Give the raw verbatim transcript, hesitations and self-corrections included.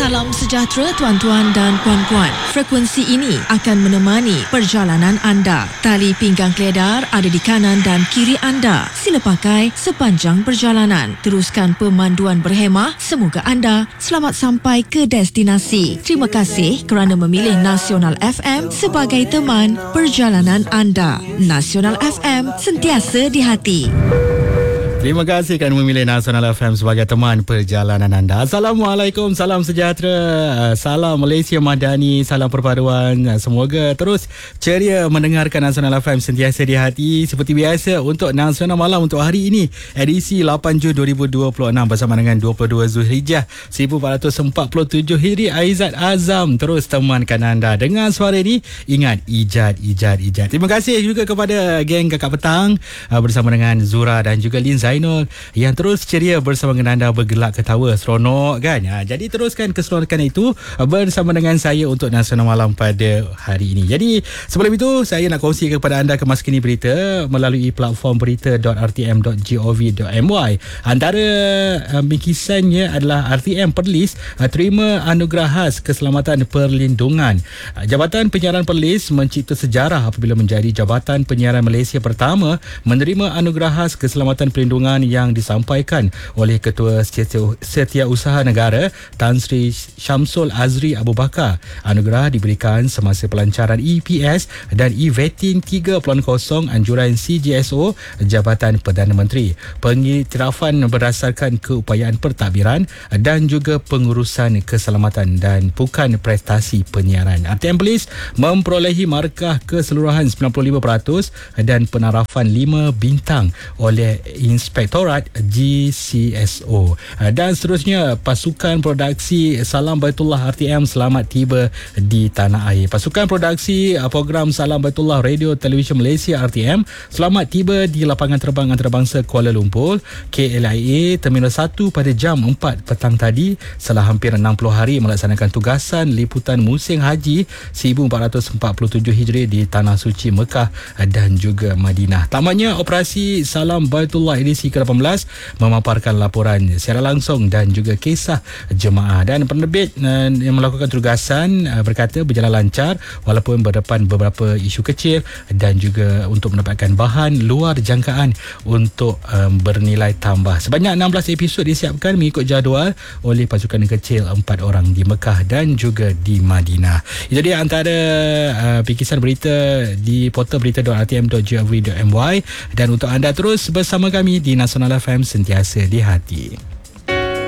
Salam sejahtera tuan-tuan dan puan-puan. Frekuensi ini akan menemani perjalanan anda. Tali pinggang keledar ada di kanan dan kiri anda. Sila pakai sepanjang perjalanan. Teruskan pemanduan berhemah. Semoga anda selamat sampai ke destinasi. Terima kasih kerana memilih Nasional F M sebagai teman perjalanan anda. Nasional F M, sentiasa di hati. Terima kasih kerana memilih Nasional F M sebagai teman perjalanan anda. Assalamualaikum, salam sejahtera, salam Malaysia Madani, salam perpaduan. Semoga terus ceria mendengarkan Nasional F M sentiasa di hati. Seperti biasa untuk Nasional Malam untuk hari ini, edisi lapan Jun dua ribu dua puluh enam bersama dengan dua puluh dua Zulhijjah seribu empat ratus empat puluh tujuh Hijri. Aizat Azam terus temankan anda dengan suara ini. Ingat, ijad, ijad, ijad. Terima kasih juga kepada geng Kakak Petang bersama dengan Zura dan juga Lin Zainul yang terus ceria bersama dengan anda, bergelak ketawa seronok kan. Ha, jadi teruskan keseronokan itu bersama dengan saya untuk Nasional Malam pada hari ini. Jadi sebelum itu saya nak kongsi kepada anda kemas kini berita melalui platform berita dot r t m dot gov dot m y. Antara uh, bingkisannya adalah R T M Perlis uh, terima anugerah khas keselamatan perlindungan. Uh, Jabatan Penyiaran Perlis mencipta sejarah apabila menjadi Jabatan Penyiaran Malaysia pertama menerima anugerah khas keselamatan perlindungan yang disampaikan oleh Ketua Setiausaha Negara Tan Sri Syamsul Azri Abu Bakar. Anugerah diberikan semasa pelancaran E P S dan E-Vetin tiga titik kosong anjuran C G S O Jabatan Perdana Menteri. Pengiktirafan berdasarkan keupayaan pentadbiran dan juga pengurusan keselamatan dan bukan prestasi penyiaran. R T M Perlis memperolehi markah keseluruhan sembilan puluh lima peratus dan penarafan lima bintang oleh Inspektorat G C S O. Dan seterusnya, pasukan produksi Salam Baitullah R T M selamat tiba di tanah air. Pasukan produksi program Salam Baitullah Radio Television Malaysia R T M selamat tiba di lapangan terbang antarabangsa Kuala Lumpur K L I A Terminal satu pada jam empat petang tadi setelah hampir enam puluh hari melaksanakan tugasan liputan musim haji seribu empat ratus empat puluh tujuh Hijri di Tanah Suci Mekah dan juga Madinah. Tamatnya operasi Salam Baitullah edisi ke lapan belas memaparkan laporan secara langsung dan juga kisah jemaah, dan penerbit uh, yang melakukan tugasan uh, berkata berjalan lancar walaupun berdepan beberapa isu kecil dan juga untuk mendapatkan bahan luar jangkaan untuk um, bernilai tambah. Sebanyak enam belas episod disiapkan mengikut jadual oleh pasukan kecil empat orang di Mekah dan juga di Madinah. Itu dia antara uh, bingkisan berita di portal berita dot r t m dot gov dot m y, dan untuk anda terus bersama kami di Nasional F M sentiasa di hati.